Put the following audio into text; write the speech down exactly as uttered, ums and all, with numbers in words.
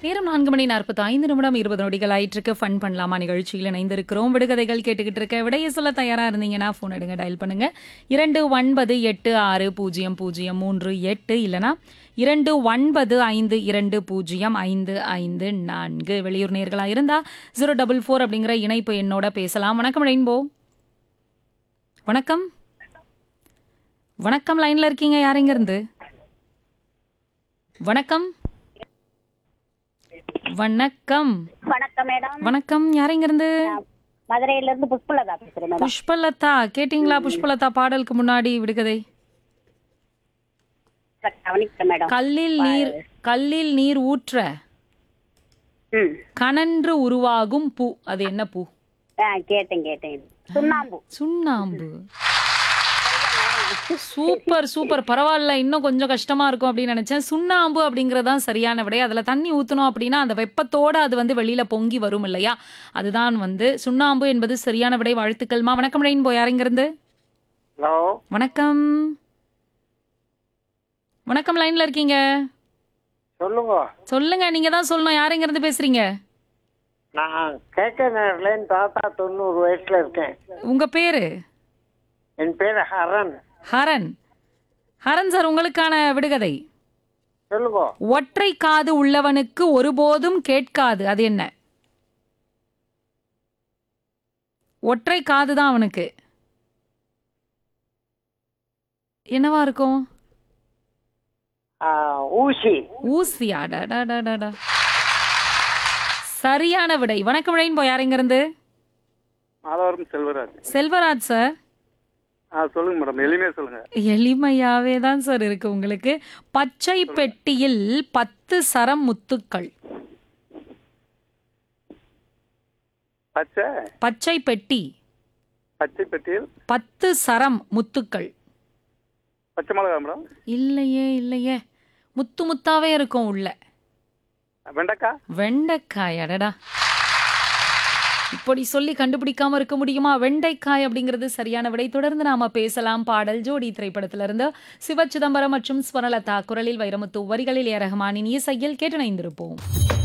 நேரம் நான்கு மணி நாற்பத்தி ஐந்து நிமிடம் இருபது நொடிகள் ஆயிட்டு இருக்கு. ஃபன் பண்ணலாமா நிகழ்ச்சியில் இணைந்திருக்கிறோம். விடுகதைகள் கேட்டுக்கிட்டு இருக்க. விடையை சொல்ல தயாரா இருந்தீங்கன்னா ஃபோன் எடுங்க, டயல் பண்ணுங்க. இரண்டு ஒன்பது எட்டு ஆறு பூஜ்ஜியம் பூஜ்ஜியம் மூன்று எட்டு இல்லைனா இரண்டு ஒன்பது ஐந்து இரண்டு பூஜ்ஜியம் ஐந்து ஐந்து நான்கு. வெளியூர் நேர்களா இருந்தா ஜீரோ டபுள் ஃபோர் அப்படிங்கிற இணைப்பு என்னோட பேசலாம். வணக்கம் ரெயின்போ. வணக்கம் வணக்கம் லைன்ல இருக்கீங்க. யாருங்க இருந்து? வணக்கம் வணக்கம் வணக்கம் மேடம். வணக்கம். யாருங்க இருந்து? மதுரையில இருந்து புஷ்பலதா பேசுறேன் மேடம். புஷ்பலதா. கேட்டீங்களா புஷ்பலதா பாடலுக்கு முன்னாடி விடுகதை? கவனிக்கிறேன் மேடம். கல்லில் நீர் கல்லில் நீர் ஊற்ற ம். கனன்று உருவாகும் பூ, அது என்ன பூ? ஆ, கேட்டேன் கேட்டேன். சுண்ணாம்பு. சுண்ணாம்பு. Super super. பரவாயில்ல, இன்னும் கொஞ்சம் கஷ்டமா இருக்கும் அப்படின்னு நினைச்சேன். சுண்ணாம்பு அப்படிங்கறதான் சரியான விடை. அதுல தண்ணி ஊத்தணும் அப்படின்னா அந்த வெப்பத்தோட அது வந்து வெளியில பொங்கி வரும் இல்லையா, அதுதான் வந்து சுண்ணாம்பு என்பது சரியான விடை. வாழ்த்துக்கள்மா. வணக்கம் ரெயின்போ. யாருங்க இருந்து? ஹலோ, வணக்கம் வணக்கம். லைன்ல இருக்கீங்க. சொல்லுங்க. சொல்லுங்க, நீங்க தான் சொல்லணும். யாருங்க இருந்து பேசுறீங்க? நான் கேட்க நேரில் தாத்தா தொண்ணூறு வயசுல இருக்கேன். உங்க பேரு? என் பேரு ஹரன். ஹரன். ஹரன் சார், உங்களுக்கான விடுகதை. சொல்லுங்க. ஒற்றை காது உள்ளவனுக்கு ஒருபோதும் கேட்காது, அது என்ன? ஒற்றை காது தான் அவனுக்கு. என்னவா இருக்கும்? ஆ, ஊசி. ஊசியா? டடடடடா. சரியான விடை. வணக்கம் ரெயின்போ. யாருங்க இருந்து? மாதவரம் செல்வராஜ். செல்வராஜ் சார். ஆ, சொல்லுங்க மேடம், எளிமையா சொல்லுங்க. எளிமையாவே தான் சார் இருக்கு உங்களுக்கு. பச்சை பெட்டியில் பத்து சரம் முத்துக்கள். பச்சை பச்சை பெட்டி, பச்சை பெட்டியில் பத்து சரம் முத்துக்கள். பச்சை மிளகா மேடம். இல்லையே இல்லையே, முத்து முத்தாவே இருக்கும் உள்ள. வெண்டைக்காய். வெண்டைக்காய். அடடா, இப்படி சொல்லி கண்டுபிடிக்காம இருக்க முடியுமா? வெண்டைக்காய் அப்படிங்கிறது சரியான விடை. தொடர்ந்து நாம பேசலாம். பாடல் ஜோடி திரைப்படத்திலிருந்து சிவ சிதம்பரம் மற்றும் ஸ்வர்ணலதா குரலில் வைரமுத்து வரிகளில் ஏ ரஹ்மானின் இசையில் கேட்டு இணைந்திருப்போம்.